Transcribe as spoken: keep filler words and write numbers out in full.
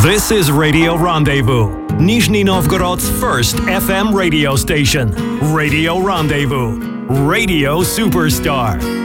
This is Radio Rendezvous, Nizhny Novgorod's first F M radio station. Radio Rendezvous, Radio Superstar.